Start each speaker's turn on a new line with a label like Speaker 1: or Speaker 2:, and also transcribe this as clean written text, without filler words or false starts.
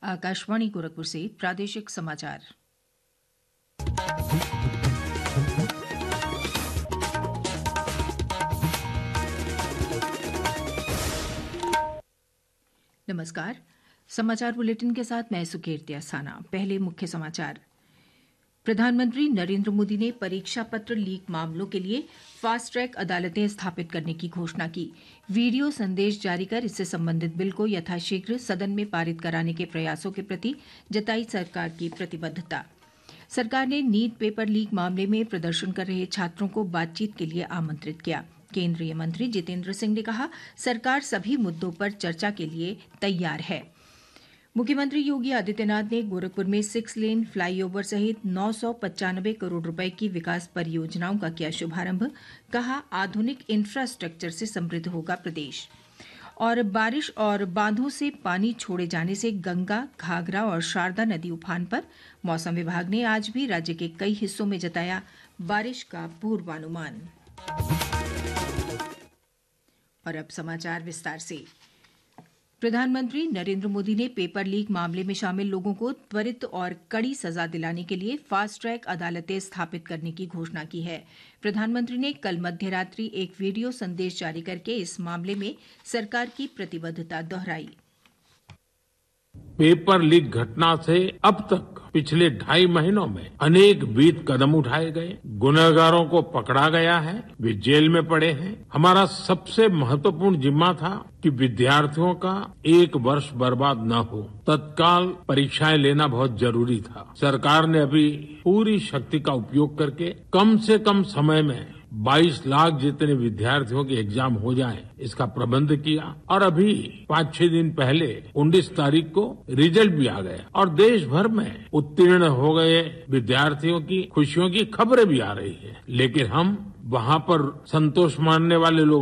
Speaker 1: आकाशवाणी गोरखपुर से प्रादेशिक समाचार। नमस्कार। समाचार बुलेटिन के साथ मैं सुकीर्ति अस्थाना। पहले मुख्य समाचार। प्रधानमंत्री नरेंद्र मोदी ने परीक्षा पत्र लीक मामलों के लिए फास्ट ट्रैक अदालतें स्थापित करने की घोषणा की। वीडियो संदेश जारी कर इससे संबंधित बिल को यथाशीघ्र सदन में पारित कराने के प्रयासों के प्रति जताई सरकार की प्रतिबद्धता। सरकार ने नीट पेपर लीक मामले में प्रदर्शन कर रहे छात्रों को बातचीत के लिए आमंत्रित किया। केंद्रीय मंत्री जितेंद्र सिंह ने कहा, सरकार सभी मुद्दों पर चर्चा के लिए तैयार है। मुख्यमंत्री योगी आदित्यनाथ ने गोरखपुर में 6 लेन फ्लाईओवर सहित 995 करोड़ रुपए की विकास परियोजनाओं का किया शुभारंभ। कहा, आधुनिक इंफ्रास्ट्रक्चर से समृद्ध होगा प्रदेश। और बारिश और बांधों से पानी छोड़े जाने से गंगा, घाघरा और शारदा नदी उफान पर। मौसम विभाग ने आज भी राज्य के कई हिस्सों में जताया बारिश का पूर्वानुमान। और अब समाचार विस्तार से। प्रधानमंत्री नरेंद्र मोदी ने पेपर लीक मामले में शामिल लोगों को त्वरित और कड़ी सजा दिलाने के लिए फास्ट ट्रैक अदालतें स्थापित करने की घोषणा की है। प्रधानमंत्री ने कल मध्यरात्रि एक वीडियो संदेश जारी करके इस मामले में सरकार की प्रतिबद्धता दोहराई।
Speaker 2: पेपर लीक घटना से अब तक पिछले 2.5 महीनों में अनेक विध कदम उठाए गए, गुनहगारों को पकड़ा गया है, वे जेल में पड़े हैं। हमारा सबसे महत्वपूर्ण जिम्मा था कि विद्यार्थियों का 1 वर्ष बर्बाद न हो। तत्काल परीक्षाएं लेना बहुत जरूरी था। सरकार ने अभी पूरी शक्ति का उपयोग करके कम से कम समय में 22 लाख जितने विद्यार्थियों के एग्जाम हो जाए, इसका प्रबंध किया। और अभी 5-6 दिन पहले 19 तारीख को रिजल्ट भी आ गया और देश भर में उत्तीर्ण हो गए विद्यार्थियों की खुशियों की खबरें भी आ रही है। लेकिन हम वहां पर संतोष मानने वाले लोग